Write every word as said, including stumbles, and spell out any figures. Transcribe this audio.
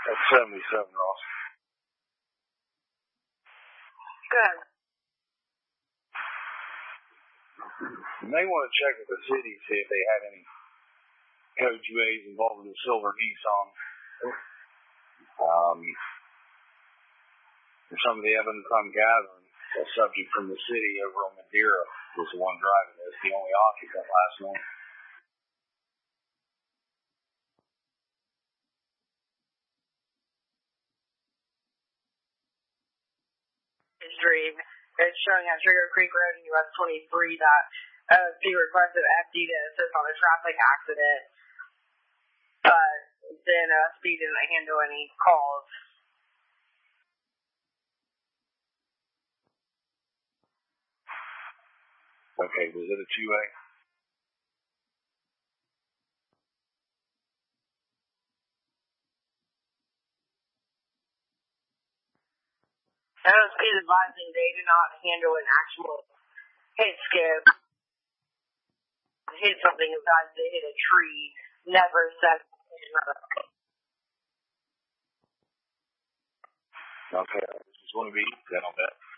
That's seventy-seven, Ross. Good. You may want to check with the city, see if they had any Code two A's involved in the silver Nissan. Um, and some of the evidence I'm gathering, a subject from the city over on Madeira was the one driving this, the only occupant last night. History. It's showing at Sugar Creek Road in U S twenty-three that O S P requested F D to assist on a traffic accident, but then O S P didn't handle any calls. Okay, was it a two A? O S P is advising they did not handle an actual hit skip. Hit something, advised they hit a tree, never said another. Okay, I just want to be, then I'll bet.